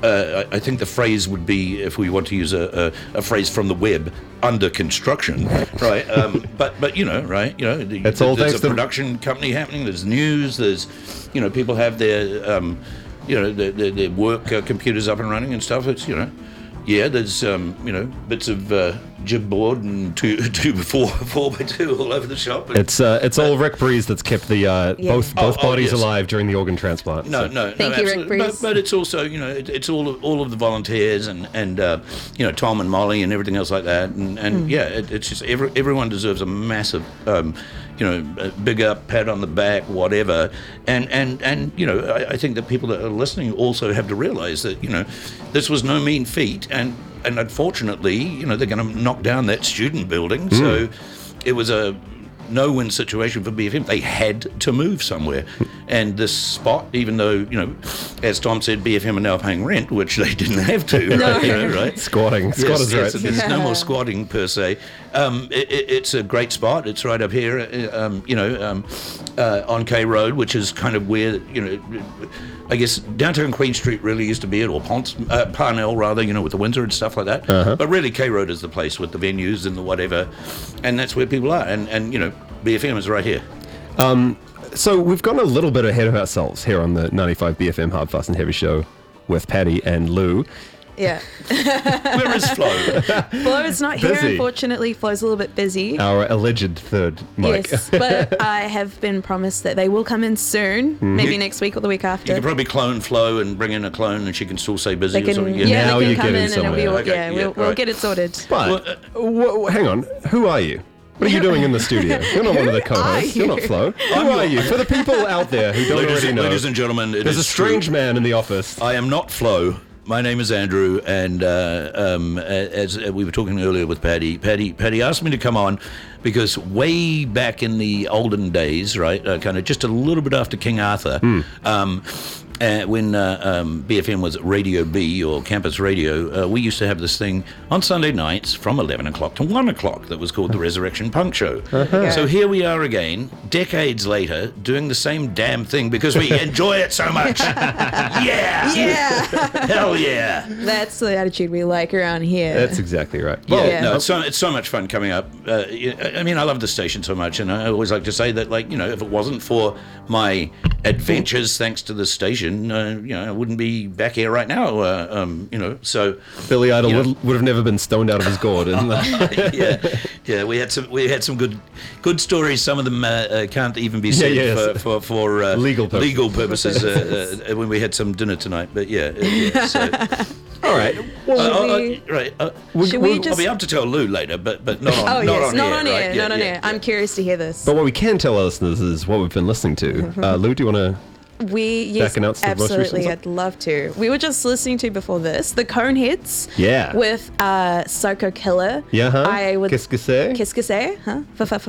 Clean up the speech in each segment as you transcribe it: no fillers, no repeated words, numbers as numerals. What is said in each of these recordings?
I think the phrase would be, if we want to use a phrase from the web, under construction, right? But right? It's all there's thanks a to production company happening. There's news. There's, people have their, their work computers up and running and stuff. It's, there's bits of jibboard and 4x2 all over the shop. It's all Rick Breeze that's kept the both bodies alive during the organ transplant. Thank you, Rick Breeze. But it's also it's all of the volunteers and Tom and Molly and everything else like that and it's just everyone deserves a massive a big up, pat on the back, whatever, and I think that people that are listening also have to realise that this was no mean feat, and unfortunately they're going to knock down that student building, so it was a no-win situation for BFM. They had to move somewhere, and this spot, even though as Tom said, BFM are now paying rent, which they didn't have to, right? Squatting, squatters' rights. There's no more squatting per se. It's a great spot. It's right up here, on K Road, which is kind of where I guess downtown Queen Street really used to be it, or Parnell rather, with the Windsor and stuff like that. But really, K Road is the place with the venues and the whatever, and that's where people are. And BFM is right here. So we've gone a little bit ahead of ourselves here on the 95 BFM Hard, Fast and Heavy show with Paddy and Lou. Yeah. Where is Flo? Flo is not here, Busy. Unfortunately. Flo's a little bit busy. Our alleged third mic. Yes, but I have been promised that they will come in soon, maybe next week or the week after. You could probably clone Flo and bring in a clone, and she can still say busy They or something. can, Now they you're can come getting in and somewhere. we'll get it sorted. But, hang on, who are you? What are you doing in the studio? You're not one of the co-hosts. You're not Flo. Who are you? For the people out there who don't already know. Ladies and gentlemen, there's a strange man in the office. I am not Flo. My name is Andrew, and as we were talking earlier with Paddy asked me to come on because way back in the olden days, right, kind of just a little bit after King Arthur, when BFM was Radio B or Campus Radio, we used to have this thing on Sunday nights from 11 o'clock to 1 o'clock that was called the Resurrection Punk Show. So here we are again, decades later, doing the same damn thing because we enjoy it so much. Yeah! Hell yeah! That's the attitude we like around here. That's exactly right. No, it's so much fun coming up. I mean, I love the station so much, and I always like to say that, if it wasn't for my adventures thanks to the station, I wouldn't be back here right now. So Billy Idol would have never been stoned out of his gourd. Yeah. We had some good stories. Some of them can't even be said for legal purposes when we had some dinner tonight. But so. All right. I'll be up to tell Lou later, but not on not air. on air. Not on air. I'm curious to hear this. But what we can tell our listeners is what we've been listening to. Lou, do you want to? Yes, announce the most recent absolutely. song? I'd love to. We were just listening to before this the Coneheads. Yeah. With Psycho Killer. Yeah. Huh? I would. Qu'est-ce que c'est? Qu'est-ce que c'est? Huh?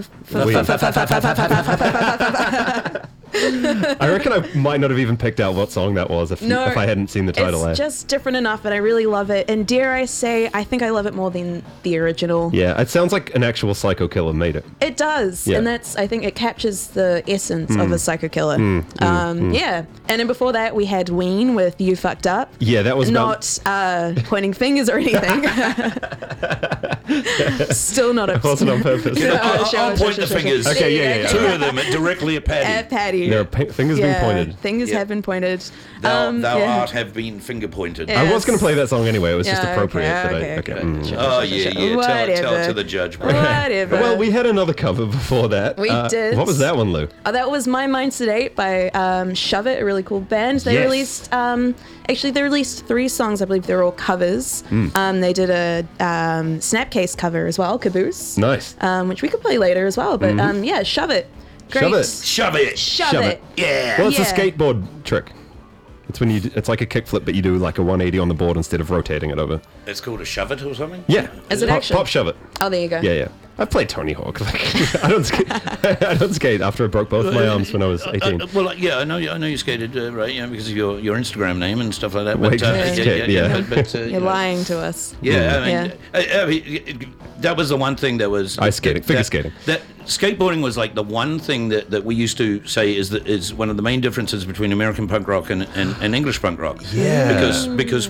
I reckon I might not have even picked out what song that was if I hadn't seen the title. It's just different enough, but I really love it. And dare I say, I think I love it more than the original. Yeah, it sounds like an actual Psycho Killer made it. It does, and I think it captures the essence of a Psycho Killer. Yeah, and then before that we had Ween with You Fucked Up. Yeah, that was not pointing fingers or anything. Still not. It wasn't on purpose. I'll point the fingers. Okay, yeah. Two of them directly at Paddy. At Paddy. There are fingers being pointed. Fingers have been pointed. Thou art have been finger pointed. Yeah. I was going to play that song anyway. It was just appropriate. Okay. Tell to the judge. Whatever. Well, we had another cover before that. We did. What was that one, Lou? That was My Mind's Sedate by Shove It, a really cool band. They released, they released 3 songs. I believe they're all covers. They did a Snapcase cover as well, Caboose. Nice. Which we could play later as well. But Shove It. Great. Shove it. Shove it. Yeah. Well, it's a skateboard trick. It's when it's like a kickflip, but you do like a 180 on the board instead of rotating it over. It's called a shove it or something? Yeah. Is it actually? Pop shove it. Oh, there you go. Yeah. I played Tony Hawk. I don't skate after I broke both my arms when I was 18. I know you skated, right? Yeah, because of your Instagram name and stuff like that. But, You're lying to us. Yeah, I mean, that was the one thing that was ice skating, figure skating. That skateboarding was like the one thing that we used to say is one of the main differences between American punk rock and English punk rock. Yeah. Because